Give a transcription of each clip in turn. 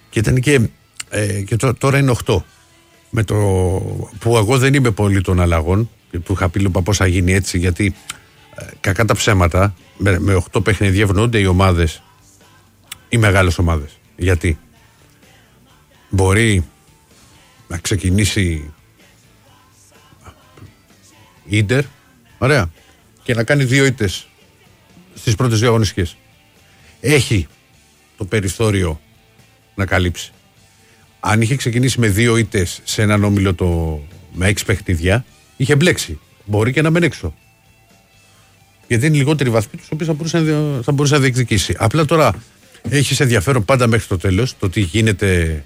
Και ήταν και τώρα είναι 8. Με το που εγώ δεν είμαι πολύ των αλλαγών, που είχα πει λοιπόν πώς θα γίνει έτσι, γιατί κακά τα ψέματα, με 8 παιχνίδια ευνοούνται οι ομάδες, οι μεγάλες ομάδες. Γιατί μπορεί να ξεκινήσει Ίντερ, ωραία, και να κάνει 2 ήττες στις πρώτες 2 αγωνιστικές. Έχει το περιθώριο να καλύψει. Αν είχε ξεκινήσει με 2 ήττες σε έναν όμιλο με 6 παιχνίδια, είχε μπλέξει. Μπορεί και να μένει έξω. Γιατί είναι λιγότεροι βαθμοί τους, οποίους θα μπορούσε να διεκδικήσει. Απλά τώρα έχεις ενδιαφέρον πάντα μέχρι το τέλος, το τι γίνεται.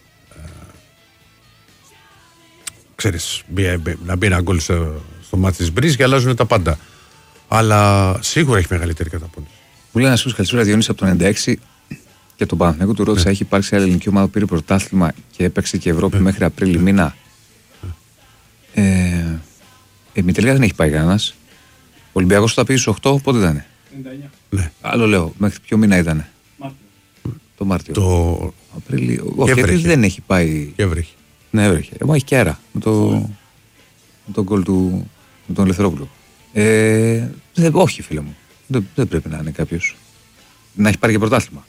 Ξέρεις, να μπει ένα γκολ στο μάτι της Μπρίζ και αλλάζουν τα πάντα. Αλλά σίγουρα έχει μεγαλύτερη καταπώνηση. Μου λέει ένα φίλο καλησπέρα Διονύση από το 96 και τον Παναθηναϊκό του ρώτησα: έχει υπάρξει άλλη ελληνική ομάδα που πήρε πρωτάθλημα και έπαιξε και Ευρώπη μέχρι Απρίλη μήνα? Μη τελικά δεν έχει πάει κανένας. Ο Ολυμπιακός θα πει στους 8, πότε ήταν? 99. Ναι. Άλλο λέω, μέχρι ποιο μήνα ήταν? Το Μάρτιο. Απρίλιο. Όχι, γιατί δεν έχει πάει. Και έβρεχε. Ναι, έβρεχε. Μα έχει και αέρα με τον γκολ του με τον Ελευθερόπουλο. Όχι, φίλε μου. Δεν πρέπει να είναι κάποιος να έχει πάρει και πρωτάθλημα.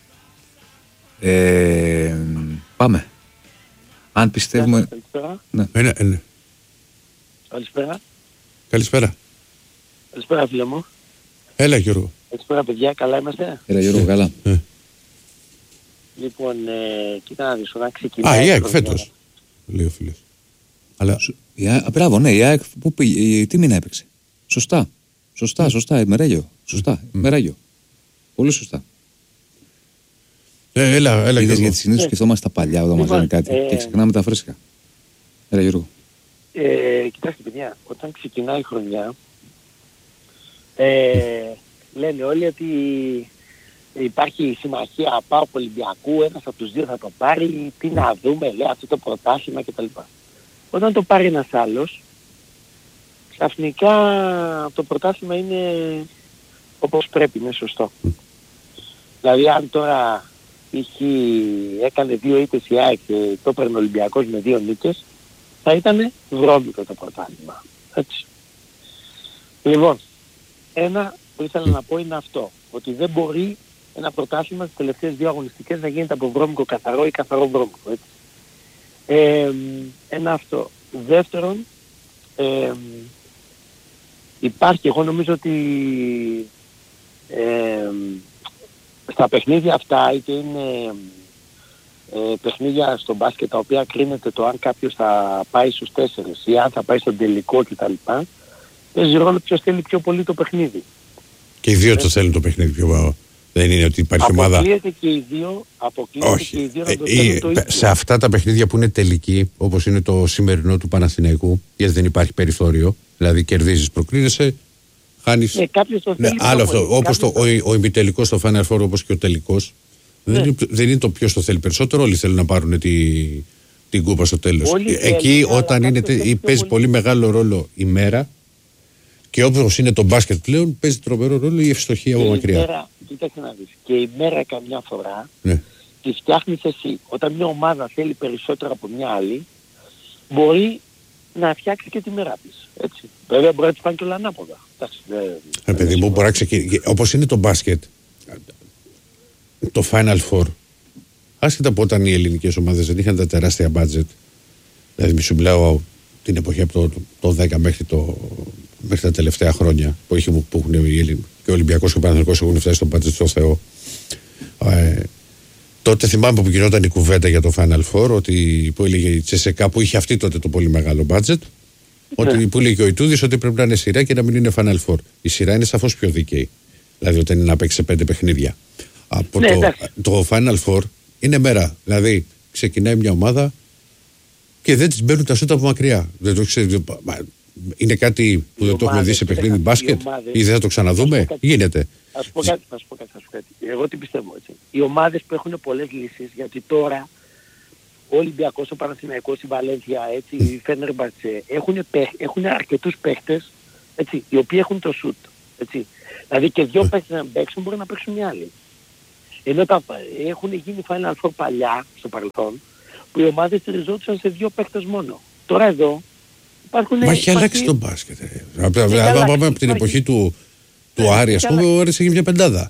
Πάμε. Αν πιστεύουμε. Καλησπέρα. Ναι. Καλησπέρα. Καλησπέρα. Καλησπέρα, φίλε μου. Έλα, Γιώργο. Καλησπέρα, παιδιά. Καλά είμαστε? Έλα, Γιώργο, καλά. Λοιπόν, κοίτα να δεις, όταν ξεκινάει. Η ΑΕΚ φέτος, λέει ο φίλος. Αλλά... Μπράβο, ναι, η ΑΕΚ που πήγε, τι μήνα έπαιξε? Σωστά, Μεράγιο. Μεράγιο. Πολύ σωστά. Έλα, είδες, γιατί συνήθως σκεφτόμαστε τα παλιά όταν μας λένε κάτι και ξεχνάμε τα φρέσκα. Έλα, Γιώργο. Κοιτάξτε, παιδιά, όταν ξεκινάει η χρονιά, λένε όλοι ότι υπάρχει συμμαχία ΠΑΟΚ Ολυμπιακού, ένας από τους δύο θα το πάρει, τι να δούμε, λέει, αυτό το πρωτάθλημα κτλ. Όταν το πάρει ένας άλλος, ξαφνικά το πρωτάθλημα είναι όπως πρέπει, είναι σωστό. Δηλαδή αν τώρα έκανε 2 ήττες η ΑΕΚ και το έπαιρνε ο Ολυμπιακός με 2 νίκες, θα ήταν βρώμικο το πρωτάθλημα. Έτσι. Λοιπόν, ένα που ήθελα να πω είναι αυτό, ότι δεν μπορεί ένα πρωτάθλημα στις τελευταίες 2 αγωνιστικές να γίνεται από βρώμικο καθαρό ή καθαρό βρώμικο. Έτσι. Ένα αυτό. Δεύτερον, υπάρχει, εγώ νομίζω ότι στα παιχνίδια αυτά, είτε είναι παιχνίδια στο μπάσκετ τα οποία κρίνεται το αν κάποιος θα πάει στους 4 ή αν θα πάει στον τελικό κτλ. Παίζει ρόλο ποιος θέλει πιο πολύ το παιχνίδι. Και οι δύο το θέλουν το παιχνίδι πιο πάνω. Δεν είναι ότι υπάρχει ομάδα. Αποκλείεται και οι δύο να το θέλουν το ίδιο. Σε αυτά τα παιχνίδια που είναι τελική, όπως είναι το σημερινό του Παναθηναϊκού, γιατί δεν υπάρχει περιθώριο, δηλαδή κερδίζεις, προκρίνεσαι, χάνεις. Κάποιος το θέλει. Άλλο αυτό. Όπως ο ημιτελικός στο Final Four, όπως και ο τελικός. Δεν είναι το ποιος το θέλει περισσότερο. Όλοι θέλουν να πάρουν την κούπα στο τέλος. Εκεί όταν παίζει πολύ μεγάλο ρόλο η μέρα. Και όπως είναι το μπάσκετ πλέον, παίζει τρομερό ρόλο η ευστοχία από μακριά. Κοίταξε να δεις. Και η μέρα καμιά φορά τη φτιάχνεις εσύ. Όταν μια ομάδα θέλει περισσότερο από μια άλλη, μπορεί να φτιάξει και τη μέρα της. Έτσι. Βέβαια μπορεί να της πάνε και όλα ανάποδα. Παιδί μου, μπορεί να ξεκινήσει. Όπως είναι το μπάσκετ, το Final Four, άσχετα από όταν οι ελληνικές ομάδες δεν είχαν τα τεράστια budget, δηλαδή σου μιλάω την εποχή από το 10 μέχρι τα τελευταία χρόνια που έχουν και ο Ολυμπιακός και ο Παναθηναϊκός έχουν φτάσει στο budget στο Θεό. Τότε θυμάμαι που γινόταν η κουβέντα για το Final Four, ότι που έλεγε η Τσεσεκά που είχε αυτή τότε το πολύ μεγάλο budget, ότι που έλεγε ο Ιτούδης ότι πρέπει να είναι σειρά και να μην είναι Final Four. Η σειρά είναι σαφώς πιο δίκαιη. Δηλαδή όταν είναι να παίξει σε 5 παιχνίδια. Από το Final Four είναι μέρα. Δηλαδή ξεκινάει μια ομάδα και δεν τις μπαίνουν τα σούτα από μακριά. Δεν το ξέρετε. Είναι κάτι που δεν το έχουμε δει σε παιχνίδι μπάσκετ ή δεν θα το ξαναδούμε. Γίνεται. Θα σου πω κάτι. Εγώ τι πιστεύω, έτσι. Οι ομάδες που έχουν πολλές λύσεις, γιατί τώρα ο Ολυμπιακός, ο Παναθηναϊκός, η Βαλένθια, έτσι, η Φενέρμπαχτσε έχουν αρκετούς παίχτες, έτσι, οι οποίοι έχουν το σουτ. Έτσι. Δηλαδή και 2 παίχτες να παίξουν μπορεί να παίξουν μια άλλη. Ενώ έχουν γίνει Final Four παλιά, στο παρελθόν, που οι ομάδες στηριζόντουσαν σε 2 παίκτες μόνο. Τώρα εδώ υπάρχουν... Μα έχει αλλάξει το μπάσκετ. Από την εποχή του Άρη, ας πούμε, ο Άρης έχει μια πεντάδα.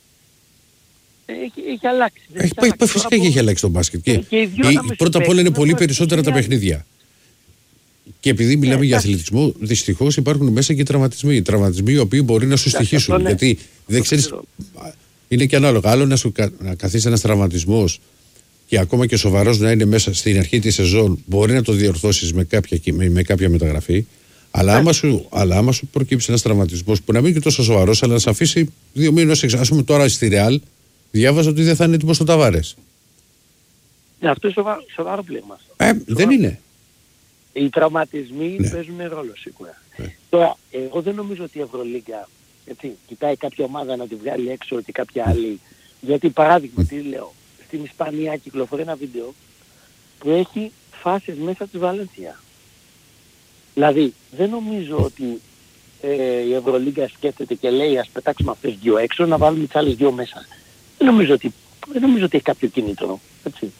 Έχει αλλάξει. Φυσικά και έχει αλλάξει το μπάσκετ. Πρώτα απ' όλα είναι πολύ περισσότερα τα παιχνίδια. Και επειδή μιλάμε για αθλητισμό, δυστυχώς υπάρχουν μέσα και τραυματισμοί. Τραυματισμοί οι οποίοι μπορεί να σου στοιχήσουν. Γιατί δεν ξέρεις. Είναι και ανάλογα. Άλλο να καθίσει ένας τραυματισμός και ακόμα και σοβαρός να είναι μέσα στην αρχή της σεζόν, μπορεί να το διορθώσεις με κάποια μεταγραφή. Αλλά άμα σου προκύψει ένας τραυματισμός που να μην είναι και τόσο σοβαρός, αλλά να σε αφήσει 2 μήνες, ας πούμε τώρα στη Ρεάλ, διάβαζα ότι δεν θα είναι έτοιμος ο Ταβάρες. Αυτό είναι σοβαρό πλήγμα. Δεν είναι. Οι τραυματισμοί παίζουν ρόλο σίγουρα. Τώρα, εγώ δεν νομίζω ότι η Ευρωλίγκα κοιτάει κάποια ομάδα να τη βγάλει έξω ότι κάποια άλλη. Γιατί παράδειγμα, τι λέω, στην Ισπανία κυκλοφορεί ένα βίντεο που έχει φάσεις μέσα της Βαλένθια. Δηλαδή, δεν νομίζω ότι η Ευρωλίγκα σκέφτεται και λέει ας πετάξουμε αυτές 2 έξω, να βάλουμε τις άλλες 2 μέσα. Δεν νομίζω ότι έχει κάποιο κίνητρο. Έτσι.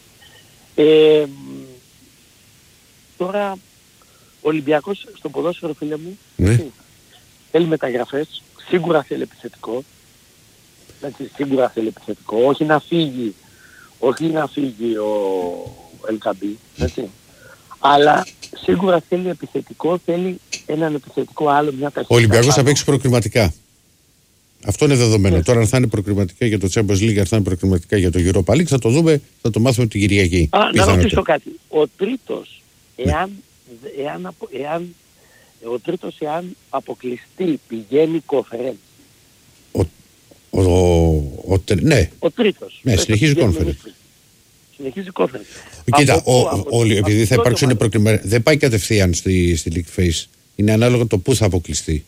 Τώρα, ο Ολυμπιακός στο ποδόσφαιρο, φίλε μου, θέλει μεταγραφές, σίγουρα θέλει επιθετικό. Σίγουρα θέλει επιθετικό, όχι να φύγει ο Ελκαμπή, αλλά σίγουρα θέλει επιθετικό, θέλει έναν επιθετικό άλλο, μια ταχύτητα. Ο Ολυμπιακός θα παίξει προκριματικά. Αυτό είναι δεδομένο. Τώρα αν θα είναι προκριματικά για το Champions League, αν θα είναι προκριματικά για το Europa League, θα το δούμε, θα το μάθουμε την Κυριακή. Να ρωτήσω κάτι. Ο τρίτος, εάν αποκλειστεί, πηγαίνει Conference. Ναι. Ο τρίτος. Ναι, συνεχίζει Conference. Κοίτα, επειδή θα υπάρξουν προκριματικά, δεν πάει κατευθείαν στη League Phase. Είναι ανάλογα το πού θα αποκλειστεί.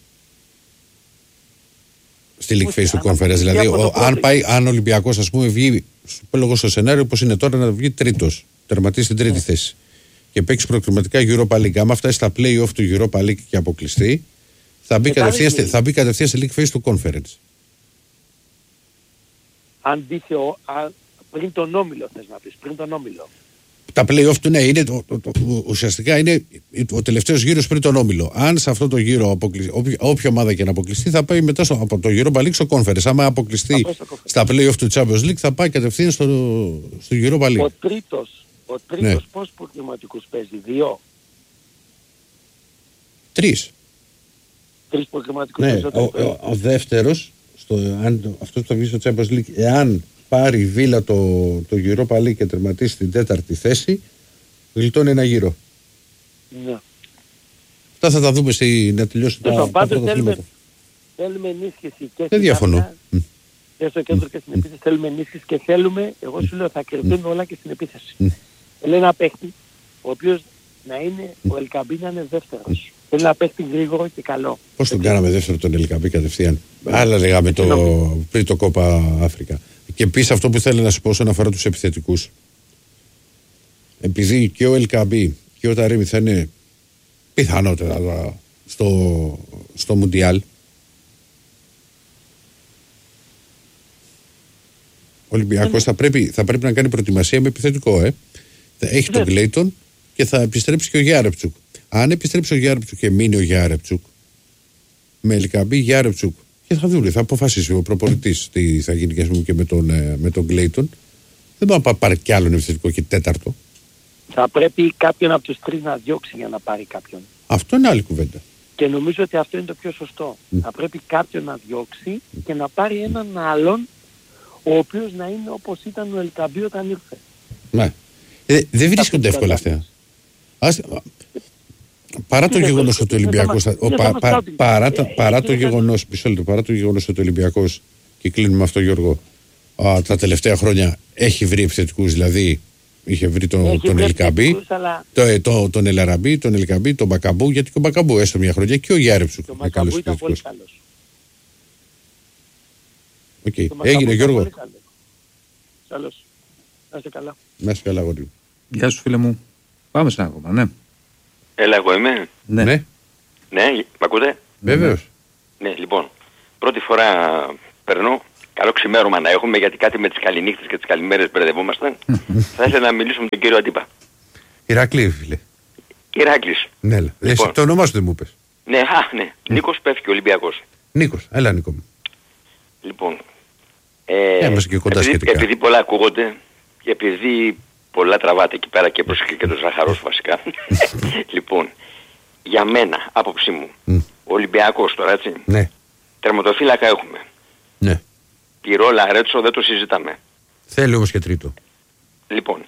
Στη League Phase του Conference. Δηλαδή, αν ο Ολυμπιακός, ας πούμε, βγει στο σενάριο όπως είναι τώρα, να βγει τρίτος, τερματίσει στην τρίτη θέση και παίξει προκριματικά Europa League. Άμα φτάσει στα play-off του Europa League και αποκλειστεί, θα μπει κατευθείαν στη League Phase του Conference. Αν πριν τον όμιλο, θες να πεις, πριν τον όμιλο. Τα play-off του, ναι, είναι ουσιαστικά είναι ο τελευταίος γύρος πριν τον όμιλο. Αν σε αυτό το γύρο όποια ομάδα και να αποκλειστεί, θα πάει μετά από το Europa League στο Conference. Άμα αποκλειστεί στα play-off του Champions League, θα πάει κατευθείαν στο Europa League. Ο τρίτος πώς προκριματικούς παίζει, 2? 3 προκριματικούς παίζει. Ο δεύτερος, αυτός που θα βγει στο Champions League, εάν πάρει η Βίλα το Europa League και τερματίσει στην 4η θέση, γλιτώνει ένα γύρο. Ναι. Αυτά θα τα δούμε να τελειώσουν τα πρωταθλήματα. Θέλουμε ενίσχυση και δεν διαφωνώ. Και στο κέντρο και στην επίθεση θέλουμε ενίσχυση και θέλουμε, εγώ σου λέω, θα κρυφτούν όλα και στην επίθεση. Θέλει ένα παίχτη, ο οποίος να είναι, ο Ελκαμπή να είναι δεύτερος. Θέλει ένα παίχτη γρήγορο και καλό. Πώς τον κάναμε δεύτερο τον Ελκαμπή κατευθείαν. Άλλα λέγαμε πριν το Κόπα Αφρικα. Και επίσης αυτό που θέλω να σου πω όσον αφορά τους επιθετικούς. Επειδή και ο Ελκαμπή και ο Ταρίμι θα είναι πιθανότερα στο Μουντιάλ, ο Ολυμπιακός θα πρέπει να κάνει προετοιμασία με επιθετικό. Έχει τον Κλέιτον και θα επιστρέψει και ο Γιάρεπτσουκ. Αν επιστρέψει ο Γιάρεπτσουκ και μείνει ο Γιάρεπτσουκ με Ελκαμπή, Γιάρεπτσουκ, και θα δούμε, θα αποφασίσει ο προπονητής τι θα γίνει και με τον Κλέιτον. Δεν μπορεί να πάρει κι άλλον επιθετικό και τέταρτο. Θα πρέπει κάποιον από τους 3 να διώξει για να πάρει κάποιον. Αυτό είναι άλλη κουβέντα. Και νομίζω ότι αυτό είναι το πιο σωστό. Θα πρέπει κάποιον να διώξει και να πάρει έναν άλλον, ο οποίος να είναι όπως ήταν ο Ελκαμπή όταν ήρθε. Ναι. Δεν βρίσκονται εύκολα αυτά. Παρά το γεγονός ότι ο Ολυμπιακός παρά το γεγονός ότι ο Ολυμπιακός, και κλείνουμε με αυτό, Γιώργο, τα τελευταία χρόνια έχει βρει επιθετικούς, δηλαδή είχε βρει τον Ελκαμπή, τον Ελαραμπή, τον Ελκαμπή, τον Μπακαμπού, γιατί και ο Μπακαμπού έστω μια χρονιά και ο Γιάρεψουκ. Ο Μπακαμπού ήταν πολύ καλός. Έγινε, Γιώργο. Καλώς. Να είστε καλά. Να είστε καλά, γόρι. Γεια σου, φίλε μου. Πάμε σε ένα ακόμα, ναι. Έλα, εγώ είμαι. Ναι. Ναι, μ' ακούτε? Βέβαιως. Ναι, λοιπόν. Πρώτη φορά περνώ Καλό ξημέρωμα να έχουμε, γιατί κάτι με τις καληνύχτες και τις καλημέρες μπερδευόμασταν. Θα ήθελα να μιλήσω με τον κύριο Αντίπα. Ηρακλή, φίλε. Ηράκλης. Ναι, Λοιπόν. εσύ το όνομά σου δεν μου είπες. Ναι, ναι. Νίκος Πέφκη, Ολυμπιακός. Νίκος, έλα Νίκο μου. Λοιπόν, Είμαστε και κοντά σχετικά. επειδή πολλά ακούγονται και επειδή πολλά τραβάτε εκεί πέρα και προσεχεί και το ζαχαρός βασικά. Λοιπόν, για μένα, άποψή μου, ο Ολυμπιακός τώρα, έτσι. Ναι. Τερματοφύλακα έχουμε. Ναι. Πυρό, Λαρέτσο, δεν το συζητάμε. Θέλει όμως και τρίτο. Λοιπόν,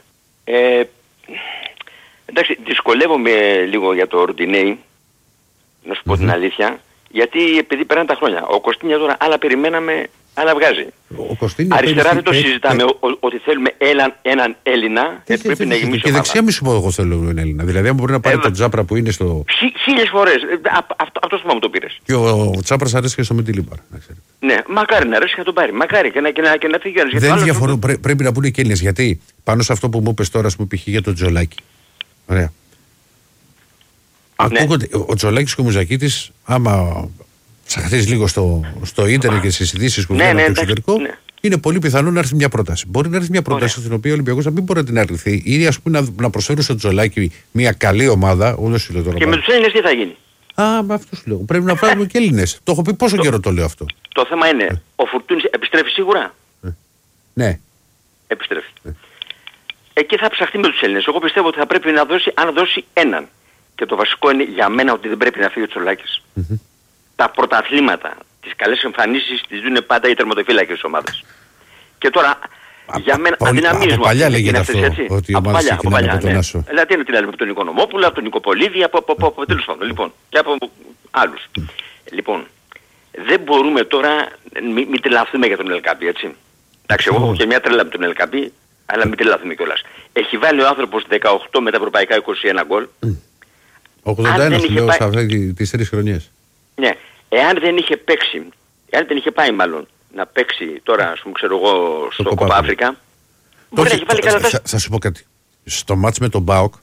εντάξει, δυσκολεύομαι λίγο για το Ροντινέι, να σου πω την αλήθεια, γιατί επειδή περνάνε τα χρόνια. Ο Κωστίνια τώρα άλλα περιμέναμε, άλλα βγάζει. Αριστερά δεν το συζητάμε ότι θέλουμε έναν Έλληνα, γιατί πρέπει να γεμίσει. Και δεξιά μη σου πω εγώ θέλω έναν Έλληνα. Δηλαδή αν μπορεί να πάρει τον Τζάπρα που είναι στο... Χίλιες φορές. Αυτός που μου το πήρες. Και ο Τσάπρας αρέσει και στο Μεντιλίμπαρ. Ναι, μακάρι να αρέσει και να τον πάρει. Μακάρι και να φύγει ο ένας. Δεν διαφορούν, πρέπει να πούνε και Έλληνες. Γιατί πάνω σε αυτό που μου είπες τώρα, που π.χ. για τον Τζολάκη. Ωραία. Ακούγονται, ο Τζολάκης και ο Μουζακίτης, άμα ψαχτείς λίγο στο ίντερνετ και στις ειδήσεις που βγαίνουν από το εξωτερικό, είναι πολύ πιθανό να έρθει μια πρόταση. Μπορεί να έρθει μια πρόταση στην οποία ο Ολυμπιακός να μην μπορεί να την αρνηθεί, ή ας πούμε να προσφέρουν στο Τζολάκη μια καλή ομάδα. Και με τους Έλληνες τι θα γίνει. Με αυτό σου λέω. Πρέπει να φέρουμε και Έλληνες. Το έχω πει πόσο καιρό το λέω αυτό. Το θέμα είναι, ο Φουρτούνης επιστρέφει σίγουρα. Ναι. Επιστρέφει. Εκεί θα ψαχτεί με τους Έλληνες. Εγώ πιστεύω ότι θα πρέπει να δώσει, αν δώσει έναν. Και το βασικό είναι για μένα ότι δεν πρέπει να φύγει ο Τσολάκης. Τα πρωταθλήματα, τις καλές εμφανίσεις τις δίνουν πάντα οι τερματοφύλακες της ομάδας. Και τώρα, για μένα, αδυναμίζουμε. Από παλιά λέγεται αυτό, ότι η ομάδα ξεκινάει από τον Άσο. Δηλαδή, τι λέμε, από τον Οικονομόπουλο, από τον Νικοπολίδη, από τέλος πάντων, λοιπόν, και από άλλους. Λοιπόν, δεν μπορούμε τώρα, μην τρελαθούμε για τον Ελκαμπή, έτσι. Εντάξει, εγώ έχω και μια τρέλα με τον Ελκαμπή, αλλά μην τρελαθούμε κιόλας. Έχει βάλει ο άνθρωπος 18 με τα ευρωπαϊκά 21 γκολ. 81 σου λέω σε αυτές τις 3 χρονιές. Ναι, εάν δεν είχε παίξει, εάν δεν είχε πάει μάλλον να παίξει τώρα, ας πούμε, ξέρω εγώ, στο Κόπα Αφρικα, μπορεί να έχει βάλει καλά. Θα σου πω κάτι. Στο μάτς με τον Μπάοκ,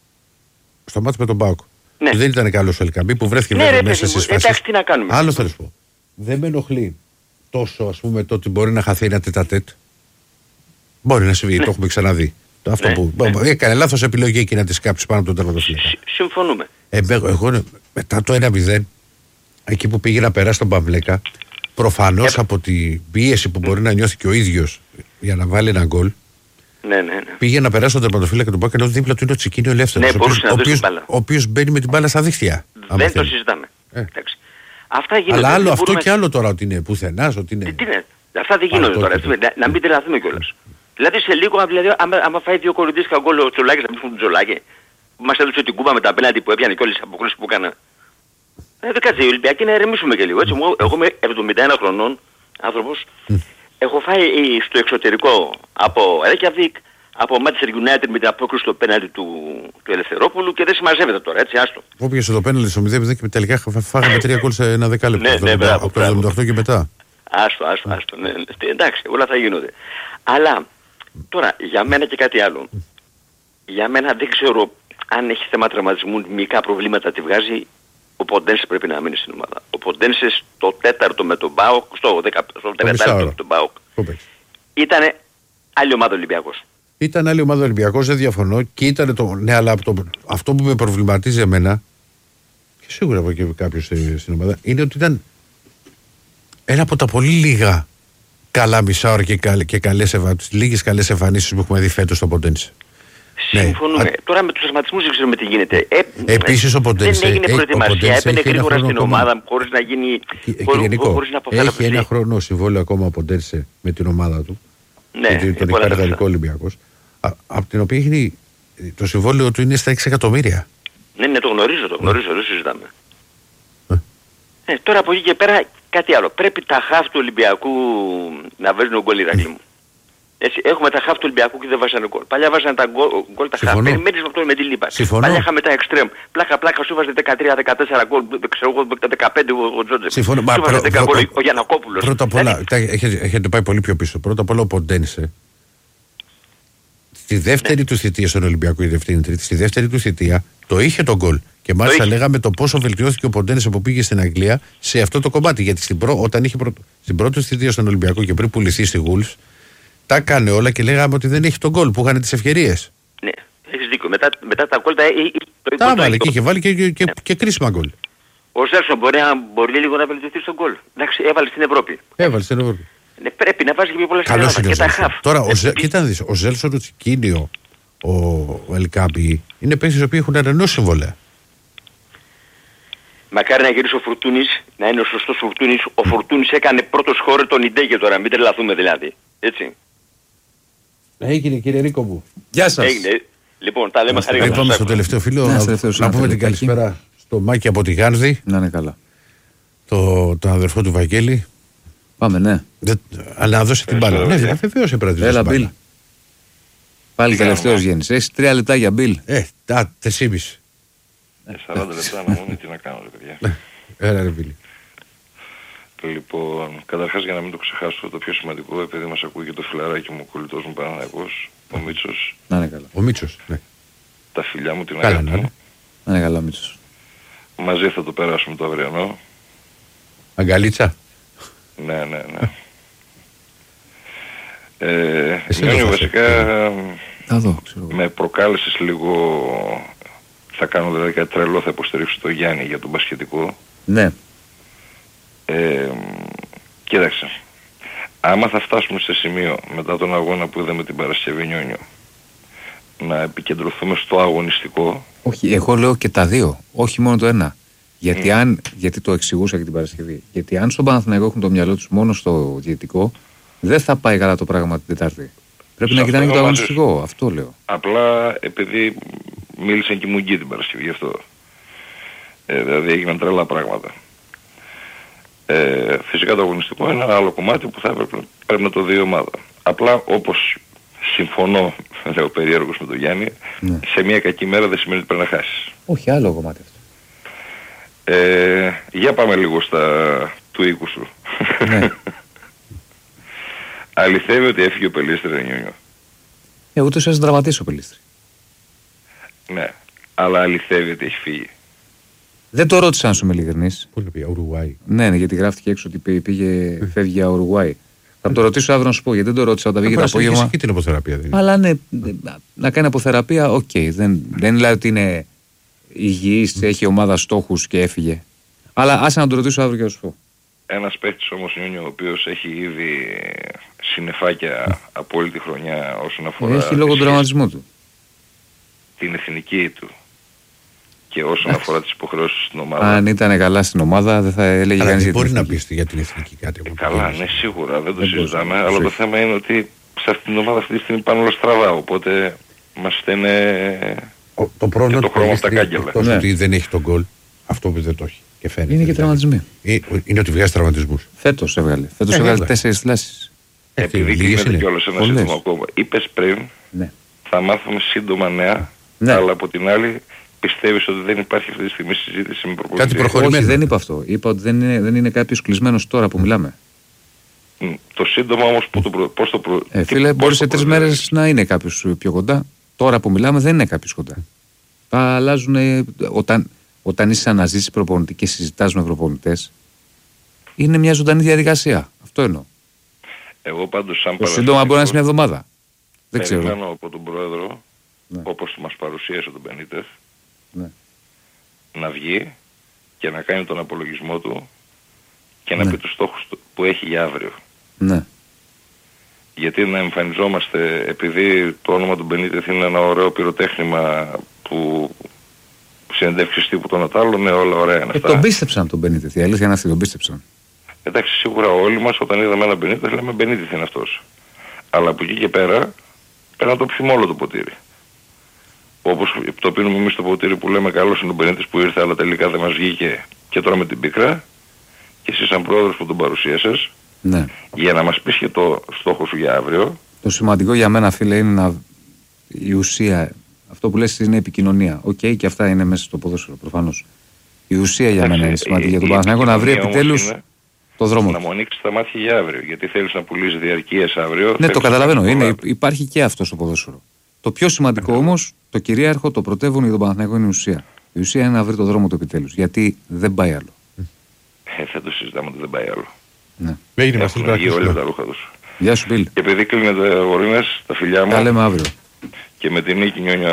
ναι. Δεν ήταν καλός ο Ελκαμπή που βρέθηκε μέσα στις φάσεις. Εντάξει, τι να κάνουμε. Άλλο θέλω να σου πω. Δεν με ενοχλεί τόσο, ας πούμε, το ότι μπορεί να χαθεί ένα τετατέτ. Μπορεί να συμβεί, το έχουμε ξαναδεί. Αυτό που έκανε λάθος επιλογή εκεί να τη κάψει πάνω από τον τερματοφύλακα. Συμφωνούμε. Εγώ μετά το 1-0, εκεί που πήγε να περάσει τον Παυλέκα, προφανώς από την πίεση που μπορεί να νιώθει και ο ίδιος για να βάλει ένα γκολ, πήγε να περάσει τον τερματοφύλακα του Μπάουκ, ενώ δίπλα του είναι ο Τσικίνιο Ελεύθερος, ο οποίος μπαίνει με την μπάλα στα δίχτυα. Δεν το συζητάμε. Αυτά γίνονται. Αλλά άλλο αυτό και άλλο τώρα, ότι είναι πουθενάς, ότι είναι. Αυτά δεν γίνονται τώρα. Να μην τρελαθούμε κιόλας. Δηλαδή σε λίγο, άμα φάει 2 κορυντήσκα γκολ ο Τσολάκης, να μην φύγουν τον Τζολάκη, που μας έδωσε την κούπα με τα πέναντι που έπιανε και όλες τις αποκρίσεις που έκανα. Δεν κάτσε, οι Ολυμπιακοί να ερεμήσουμε και λίγο. Έτσι, εγώ είμαι 71 χρονών άνθρωπος, έχω φάει στο εξωτερικό από Reykjavik, από Manchester United με την απόκριση στο πέναντι του Ελευθερόπουλου και δεν συμμαζεύεται τώρα, έτσι, άστο. Όποιες το πέναντι στο 0-0 και τελικά φάγαμε 3 γκολ σε ένα δεκάλεπτο, από το 78 και μετά. Άστο, ναι. Εντάξει, όλα θα γίνονται. Αλλά τώρα για μένα και κάτι άλλο. Για μένα δεν ξέρω αν έχει θέμα τραυματισμού, μικρά προβλήματα τη βγάζει. Ο Ποντένσε πρέπει να μείνει στην ομάδα. Ο Ποντένσε στο 4ο με τον ΠΑΟΚ, στο 14ο με τον ΠΑΟΚ, ήταν άλλη ομάδα Ολυμπιακός. Ήταν άλλη ομάδα Ολυμπιακός, δεν διαφωνώ. Και ήταν ναι, αλλά αυτό που με προβληματίζει εμένα, και σίγουρα από εκεί κάποιος στην ομάδα, είναι ότι ήταν ένα από τα πολύ λίγα καλά μισάωρα και λίγες καλές εμφανίσεις που έχουμε δει φέτος στο Ποντένσε. Συμφωνούμε. Ναι. Τώρα με τους ασματισμούς δεν ξέρουμε τι γίνεται. Επίσης ο Ποντένσε δεν έγινε προετοιμασία, έπαινε γρήγορα στην ομάδα χωρίς να γίνει. Χωρίς να αποφέρει. Έχει ένα χρόνο συμβόλαιο ακόμα ο Ποντένσε με την ομάδα του. Ναι, τον έχει πάρει Ιταλικό Ολυμπιακός. Από την οποία έχει το συμβόλαιο του είναι στα 6 εκατομμύρια. Ναι, το γνωρίζω, δεν συζητάμε. Τώρα από εκεί και πέρα κάτι άλλο. Πρέπει τα χαφ του Ολυμπιακού να βάζουν γκολ, Ηρακλή μου. Έτσι, έχουμε τα χαφ του Ολυμπιακού και δεν βάζανε γκολ. Παλιά βάζανε τα γκολ τα χαφ. Περιμένεις αυτό με τη λίπα. Παλιά είχαμε τα εξτρέμ. Πλάκα σου βάζε 13-14 γκολ. Ξέρω εγώ 15 ο Τζότζεφ. Συμφωνώ. Σου βάζε 10 γκολ ο Γιαννακόπουλος. Πρώτα απ' όλα, έχετε πάει πολύ πιο πίσω. Πρώτα απ' όλα ο Ποντένσε Στη δεύτερη του θητεία στον Ολυμπιακό, η δεύτερη τρίτη, στη δεύτερη του θητεία το είχε τον γκολ. Και μάλιστα λέγαμε το πόσο βελτιώθηκε ο Ποντένες που πήγε στην Αγγλία σε αυτό το κομμάτι. Γιατί όταν είχε στην πρώτη του θητεία στον Ολυμπιακό και πριν πουληθεί στη Wolves, τα έκανε όλα και λέγαμε ότι δεν έχει τον γκολ που είχαν τις ευκαιρίες. Ναι, έχεις δίκιο. Μετά τα γκολ τα έβαλε και είχε βάλει και κρίσιμα γκολ. Ο Ζέλσον μπορεί λίγο να βελτιωθεί στον γκολ. Εντάξει, έβαλε στην Ευρώπη. Ναι, πρέπει να βάζει και πιο πολλά πράγματα και τα χαφ. Τώρα, κοίτα να δεις, ο Ζέλσον, ο Τσικίνιο, ο Ελκάμπη είναι παίκτες οι οποίοι έχουν ανανεώσει συμβόλαια. Μακάρι να γυρίσει ο Φουρτούνης, να είναι ο σωστός Φουρτούνης. Ο Φουρτούνης έκανε πρώτο σχόρε τον Ιντέγε τώρα, μην τρελαθούμε δηλαδή. Έτσι. Έγινε κύριε Ρίκο μου. Γεια σας. Έγινε. Λοιπόν, τα λέμε χαρικά. Πάμε στο τελευταίο φίλο να πούμε την καλησπέρα στο Μάκη από τη Γάνδη. Να είναι καλά. Τον αδερφό του Βαγγέλη. Πάμε, ναι. Αλλά να δώσει την μπάλα. Ναι, βεβαίως έπρεπε. Έλα, Μπιλ. Πάλι τελευταίος γέννης. Έχεις 3 λεπτά για Μπιλ. 4,5. 40 λεπτά να μου τι να κάνω, ρε παιδιά. Έλα, ρε Μπιλ. Λοιπόν, καταρχάς για να μην το ξεχάσω, το πιο σημαντικό, επειδή μας ακούει και το φιλαράκι μου, ο κολλητός μου Παναθηναϊκός, ο Μίτσος. Να είναι καλά. Ο Μίτσος, ναι. Τα φιλιά μου, την αγάπη μου. Να είναι καλά ο Μίτσος. Μαζί θα το περάσουμε το αυριανό. Αγκαλίτσα. Ναι. Γιάννη, βασικά με προκάλεσες λίγο, θα κάνω δηλαδή κάτι τρελό, θα υποστηρίξω το Γιάννη για τον μπασκετικό. Ναι. Κοίταξε, άμα θα φτάσουμε σε σημείο μετά τον αγώνα που είδαμε την Παρασκευή Νιόνιο να επικεντρωθούμε στο αγωνιστικό. Όχι, εγώ λέω και τα δύο, όχι μόνο το ένα. Γιατί το εξηγούσα και την Παρασκευή. Γιατί αν στον Παναθηναϊκό έχουν το μυαλό τους μόνο στο διαιτητικό, δεν θα πάει καλά το πράγμα την Τετάρτη. Πρέπει να κοιτάνε και το αγωνιστικό, αυτό λέω. Απλά επειδή μίλησαν και μου γκί την Παρασκευή γι' αυτό. Δηλαδή έγιναν τρελά πράγματα. Φυσικά το αγωνιστικό είναι ένα άλλο κομμάτι που θα πρέπει να το δει η ομάδα. Απλά όπως συμφωνώ, λέω περίεργος με τον Γιάννη, σε μια κακή μέρα δεν σημαίνει ότι πρέπει να χάσεις. Όχι, άλλο κομμάτι αυτό. Για πάμε λίγο του οίκου σου. Ναι. Αληθεύει ότι έφυγε ο Πελίστρη, Νιόνιο? Ούτως έσαι δραματίσει ο Πελίστρη. Ναι, αλλά αληθεύει ότι έχει φύγει? Δεν το ρώτησα αν σου είμαι ειλικρινής. Πού λέει, Ουρουγουάη. Ναι, γιατί γράφτηκε έξω ότι φεύγει για Ουρουγουάη. Θα το ρωτήσω αύριο να σου πω, γιατί δεν το ρώτησα όταν βγήκε το απόγευμα. Και την αποθεραπεία δηλαδή. Αλλά ναι, να κάνει αποθεραπεία, οκ. Δεν λέει ότι είναι υγιής, έχει ομάδα στόχους και έφυγε. Αλλά άσε να το ρωτήσω αύριο και να σου πω. Ένας παίκτης όμως, Νιόνιο, ο οποίος έχει ήδη συννεφάκια από όλη τη χρονιά όσον αφορά... Έχει λόγω του τραυματισμού του. Την εθνική του. Και όσον αφορά τις υποχρεώσεις στην ομάδα. Αν ήταν καλά στην ομάδα δεν θα έλεγε κανείς. Δεν μπορεί να πει για την εθνική κάτι. Καλά, ναι, σίγουρα, δεν το συζητάμε. Αλλά το θέμα είναι ότι σε αυτήν την ομάδα αυτή τη στιγμή πάνε όλα στραβά. Οπότε μας στέλνε το πρόβλημα του χρώμα από τα κάγκελα. Εκτός ότι δεν έχει τον γκολ, αυτό που δεν το έχει. Και φαίνεται. Είναι και τραυματισμοί. Είναι ότι βγάζει τραυματισμούς. Φέτος έβγαλε 4 θλάσεις. Επειδή κλείνεται κιόλας ένα σύντομο ακόμα. Είπες πριν, θα μάθουμε σύντομα νέα, αλλά από την άλλη πιστεύεις ότι δεν υπάρχει αυτή τη στιγμή συζήτηση με προπονητή? Κάτι προχωρημένο. Όχι, δεν είπα αυτό. Είπα ότι δεν είναι κάποιος κλεισμένος τώρα που μιλάμε. Το σύντομα όμως πώς το φίλε, μπορεί σε 3 μέρες να είναι κάποιος πιο κοντά. Τώρα που μιλάμε δεν είναι κάποιος κοντά. Αλλάζουν όταν είσαι αναζήτηση προπονητή και συζητάς με προπονητές. Είναι μια ζωντανή διαδικασία. Αυτό εννοώ. Εγώ πάντως σαν το σύντομα μπορεί να είναι μια εβδομάδα. Δεν ξέρω. Περιμένω από τον πρόεδρο, όπως μας παρουσίασε τον Μπενίτες, να βγει και να κάνει τον απολογισμό του και να πει τους στόχους που έχει για αύριο. Ναι. Γιατί να εμφανιζόμαστε, επειδή το όνομα του Μπενίτες είναι ένα ωραίο πυροτέχνημα που συνεντεύξεις τύπου των Ατάλων, ναι, όλα ωραία είναι αυτά. Τον πίστεψαν τον Μπενίτες, η αλήθεια είναι αυτή, τον πίστεψαν. Εντάξει, σίγουρα όλοι μας όταν είδαμε έναν Μπενίτες λέμε Μπενίτες είναι αυτός. Αλλά από εκεί και πέρα πρέπει να το πιούμε όλο το ποτήρι. Όπως το πίνουμε εμείς το ποτήρι που λέμε καλός είναι ο Μπενίτες που ήρθε αλλά τελικά δεν μας βγήκε και τώρα με την πίκρα, και εσύ σαν πρόεδρος που τον παρουσίασες, για να μας πεις και το στόχο σου για αύριο. Το σημαντικό για μένα, φίλε, είναι η ουσία. Αυτό που λες είναι επικοινωνία. Και αυτά είναι μέσα στο ποδόσφαιρο προφανώς. Η ουσία για μένα είναι σημαντική για τον Παναθηναϊκό να βρει επιτέλους το δρόμο. Να μου ανοίξει τα μάτια για αύριο. Γιατί θέλεις να πουλήσεις διαρκείας αύριο. Ναι, το καταλαβαίνω. Υπάρχει και αυτό στο ποδόσφαιρο. Το πιο σημαντικό όμως, το κυρίαρχο, το πρωτεύον για τον Παναθηναϊκό είναι η ουσία. Η ουσία είναι να βρει το δρόμο του επιτέλους. Γιατί δεν πάει άλλο. Θα το συζητάμε ότι δεν πάει άλλο. Ναι. Έχουν βγει όλα τα ρούχα τους. Γεια σου, Πίλ. Και επειδή κλείνετε αγορίνες, τα φιλιά μου. Τα λέμε αύριο. Και με την νίκη νιώνει